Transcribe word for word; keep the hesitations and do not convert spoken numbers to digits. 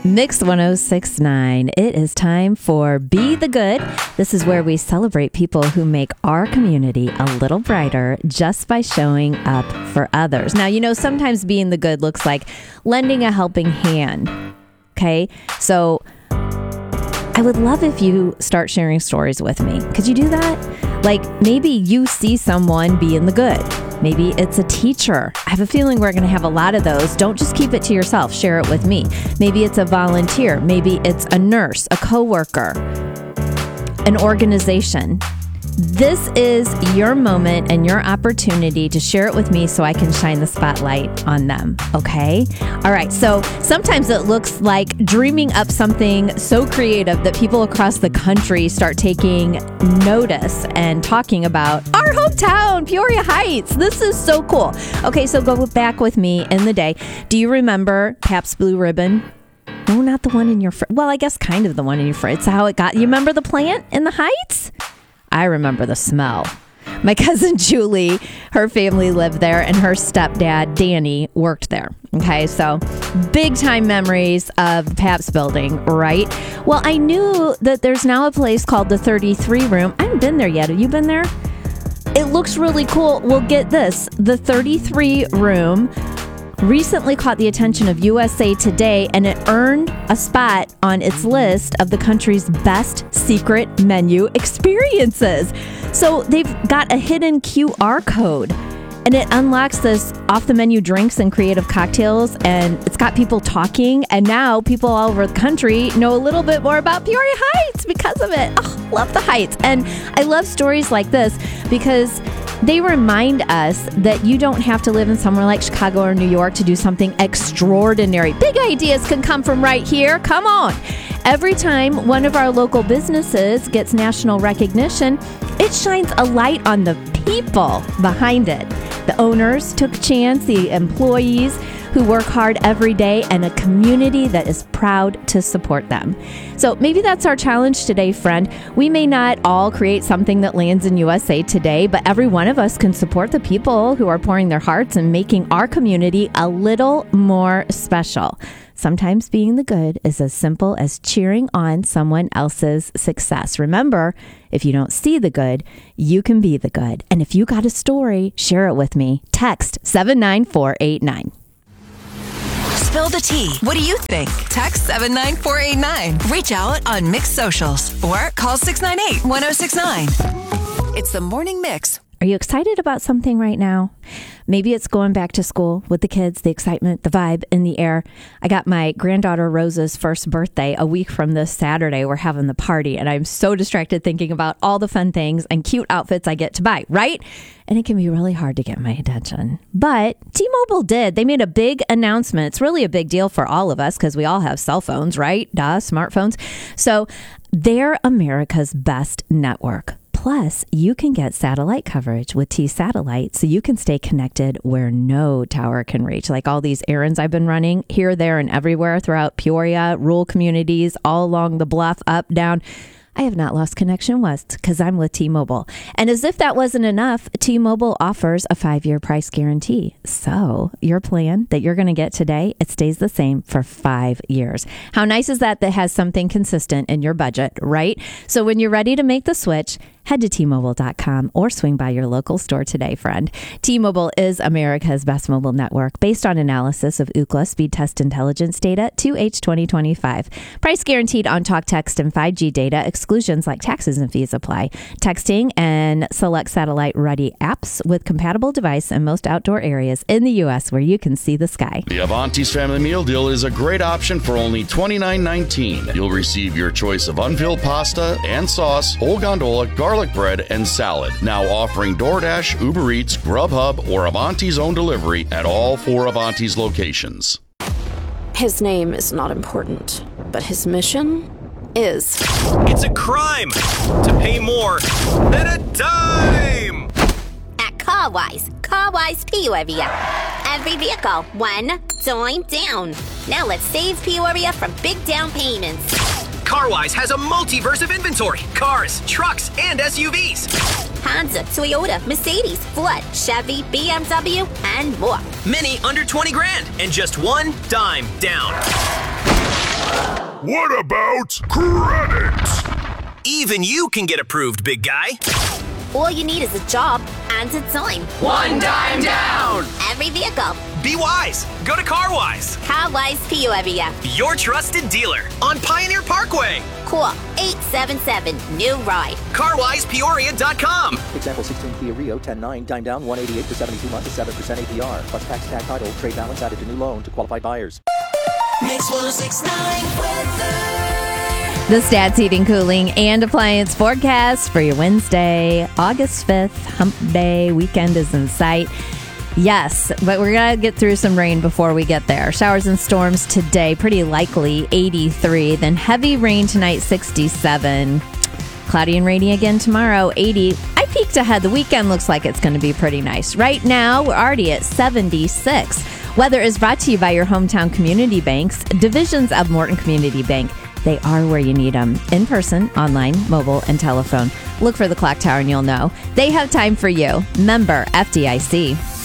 Mix one oh six point nine. It is time for Be the Good. This is where we celebrate people who make our community a little brighter just by showing up for others. Now, you know, sometimes being the good looks like lending a helping hand. Okay, so I would love if you start sharing stories with me. Could you do that? Like maybe you see someone being the good. Maybe it's a teacher. I have a feeling we're going to have a lot of those. Don't just keep it to yourself. Share it with me. Maybe it's a volunteer. Maybe it's a nurse, a coworker, an organization. This is your moment and your opportunity to share it with me so I can shine the spotlight on them. Okay? All right. So sometimes it looks like dreaming up something so creative that people across the country start taking notice and talking about our hometown, Peoria Heights. This is so cool. Okay. So go back with me in the day. Do you remember Pabst Blue Ribbon? No, not the one in your fridge. Well, I guess kind of the one in your fridge. It's how it got. You remember the plant in the Heights? I remember the smell. My cousin Julie, her family lived there, and her stepdad, Danny, worked there. Okay, so big time memories of the Pabst building, right? Well, I knew that there's now a place called the thirty-three Room. I haven't been there yet. Have you been there? It looks really cool. Well, get this. The thirty-three Room recently caught the attention of U S A Today, and it earned a spot on its list of the country's best secret menu experiences. So they've got a hidden Q R code, and it unlocks this off-the-menu drinks and creative cocktails, and it's got people talking, and now people all over the country know a little bit more about Peoria Heights because of it. Oh, love the Heights. And I love stories like this because they remind us that you don't have to live in somewhere like Chicago or New York to do something extraordinary. Big ideas can come from right here. Come on. Every time one of our local businesses gets national recognition, it shines a light on the people behind it. The owners took a chance, the employees who work hard every day, and a community that is proud to support them. So maybe that's our challenge today, friend. We may not all create something that lands in U S A Today, but every one of us can support the people who are pouring their hearts and making our community a little more special. Sometimes being the good is as simple as cheering on someone else's success. Remember, if you don't see the good, you can be the good. And if you got a story, share it with me. Text seven nine four eight nine. Spill the tea. What do you think? Text seven nine four eight nine. Reach out on Mix Socials or call six nine eight, one oh six nine. It's the Morning Mix. Are you excited about something right now? Maybe it's going back to school with the kids, the excitement, the vibe in the air. I got my granddaughter Rosa's first birthday a week from this Saturday. We're having the party, and I'm so distracted thinking about all the fun things and cute outfits I get to buy, right? And it can be really hard to get my attention. But T-Mobile did. They made a big announcement. It's really a big deal for all of us because we all have cell phones, right? Duh, smartphones. So they're America's best network. Plus, you can get satellite coverage with T-Satellite so you can stay connected where no tower can reach. Like all these errands I've been running here, there, and everywhere throughout Peoria, rural communities, all along the bluff, up, down. I have not lost connection west because I'm with T-Mobile. And as if that wasn't enough, T-Mobile offers a five-year price guarantee. So your plan that you're going to get today, it stays the same for five years. How nice is that that has something consistent in your budget, right? So when you're ready to make the switch, head to T Mobile dot com or swing by your local store today, friend. T-Mobile is America's best mobile network based on analysis of Ookla speed test intelligence data to H twenty twenty-five. Price guaranteed on talk, text, and five G data. Exclusions like taxes and fees apply. Texting and select satellite-ready apps with compatible device in most outdoor areas in the U S where you can see the sky. The Avanti's Family Meal Deal is a great option for only twenty-nine nineteen. You'll receive your choice of unfilled pasta and sauce, whole gondola, garlic bread, and salad. Now offering DoorDash, Uber Eats, Grubhub, or Avanti's own delivery at all four Avanti's locations. His name is not important, but his mission is. It's a crime to pay more than a dime! At CarWise, CarWise Peoria. Every vehicle, one dime down. Now let's save Peoria from big down payments. CarWise has a multiverse of inventory. Cars, trucks, and S U Vs. Honda, Toyota, Mercedes, Ford, Chevy, B M W, and more. Many under twenty grand and just one dime down. What about credit? Even you can get approved, big guy. All you need is a job and a dime. One dime down! Every vehicle. Be wise. Go to CarWise. CarWise Peoria. Your trusted dealer on Pioneer Parkway. Call eight seven seven, new ride. car wise peoria dot com. Example sixteen Kia Rio, ten nine, dime down, one eighty-eight for seventy-two months at seven percent A P R. Plus tax, tag title, trade balance added to new loan to qualified buyers. Mix one oh six point nine weather. The Stats Heating, Cooling, and Appliance forecast for your Wednesday, August fifth, hump day. Weekend is in sight. Yes, but we're going to get through some rain before we get there. Showers and storms today, pretty likely, eighty-three. Then heavy rain tonight, sixty-seven. Cloudy and rainy again tomorrow, eighty. I peeked ahead. The weekend looks like it's going to be pretty nice. Right now, we're already at seventy-six. Weather is brought to you by your hometown community banks, divisions of Morton Community Bank. They are where you need them, in person, online, mobile, and telephone. Look for the clock tower and you'll know. They have time for you. Member F D I C.